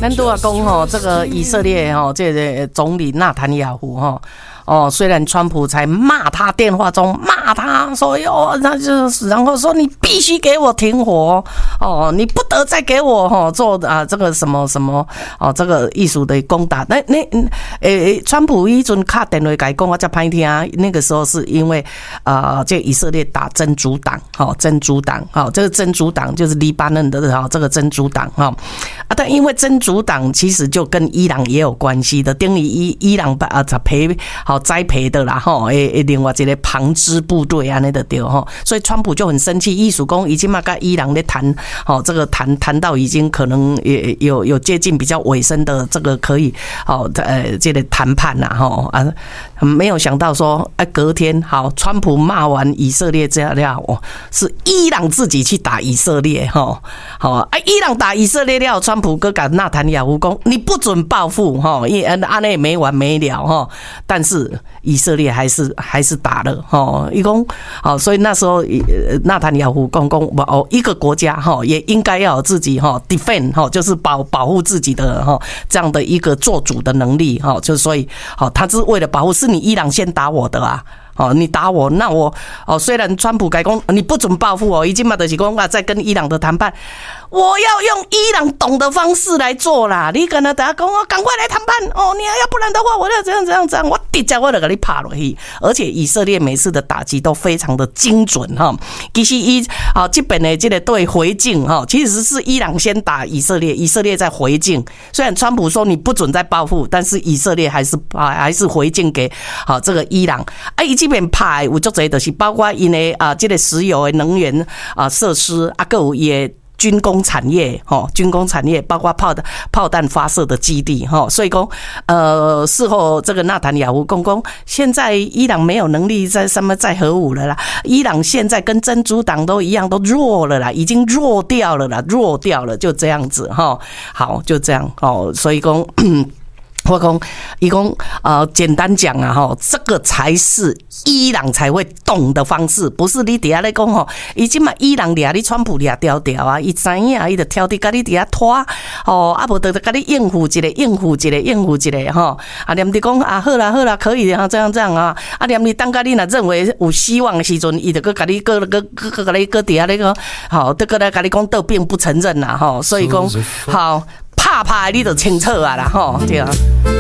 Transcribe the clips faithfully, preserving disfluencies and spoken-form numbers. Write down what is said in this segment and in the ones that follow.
咱都要讲吼，这个以色列吼，这个总理纳坦雅胡吼。哦，虽然川普才骂他，电话中骂他说哟，那就是然后说你必须给我停火哦，你不得再给我哈、哦、做啊这个什么什么哦这个艺术的攻打。那那诶，川普一阵卡电话讲我才歹听，那个时候是因为啊、呃，这以色列打真主党，好、哦、真主党，好、哦、这个真主党就是黎巴嫩的哈、哦、这个真主党哈、哦、啊，但因为真主党其实就跟伊朗也有关系的，等于伊伊朗把啊赔好。栽培的啦吼，诶，另外一个旁支部队安尼就对吼，所以川普就很生气，意思讲已经嘛跟伊朗在谈，吼这个谈谈到已经可能也有有接近比较尾声的这个可以，哦呃这个谈判啦吼啊，没有想到说啊隔天好，川普骂完以色列这样了，是伊朗自己去打以色列吼，好啊，伊朗打以色列了，川普哥跟纳坦雅胡讲你不准报复吼，因为安尼没完没了吼，但是。以色列还是还是打了哈，一共好，所以那时候纳坦雅胡公公哦，一个国家哈也应该要有自己哈 defend 哈，就是保保护自己的哈这样的一个做主的能力哈，就所以好，他是为了保护，是你伊朗先打我的啊。哦，你打我，那我哦，虽然川普改讲你不准报复我，已经嘛就是讲啊，在跟伊朗的谈判，我要用伊朗懂的方式来做啦。你跟他大家讲哦，赶快来谈判哦，你要不然的话，我要这样这样这样，我直接我就给你拍落去。而且以色列每次的打击都非常的精准哈。其实伊啊这边的这个对回敬哈，其实是伊朗先打以色列，以色列在回敬。虽然川普说你不准再报复，但是以色列还是啊还是回敬给好这个伊朗啊以。这边拍有足侪，就是包括因的啊，这个石油的能源啊设施啊，还有也军工产业哈，军工产业包括炮的炮弹发射的基地哈，所以讲呃，事后这个纳坦雅胡公公，现在伊朗没有能力在上面再核武了啦，伊朗现在跟真主党都一样，都弱了啦，已经弱掉了啦，弱掉了，就这样子哈，好，就这样哦，所以讲。我讲，伊讲，呃，简单讲啊，吼，这个才是伊朗才会懂的方式，不是你底下咧讲吼，伊即嘛伊朗掠你川普掠条条啊，伊知影，伊就挑伫甲你底下拖，哦，啊无得甲你应付一个，应付一个，应付一个，吼，啊念伫讲啊，好啦好啦，可以啊，这样这样啊，啊念伫当甲你若认为有希望的时阵，伊就搁甲你搁搁搁搁甲你搁底下咧个，好，得搁来甲你讲，都并不承认啦，吼，所以讲好。怕怕你就清楚啊啦吼，对啊。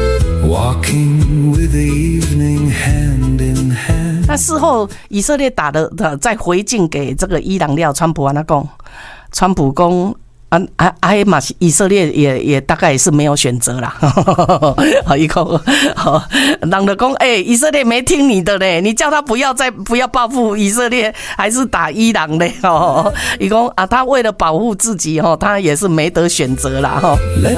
那事后以色列打的再回敬给这个伊朗料，川普安那讲，川普讲。啊啊啊！嘛，以色列也也大概也是没有选择啦。好一口，好，人就讲，哎、欸，以色列没听你的嘞，你叫他不要再不要报复以色列，还是打伊朗嘞？哦，伊讲啊，他为了保护自己哦，他也是没得选择啦哈。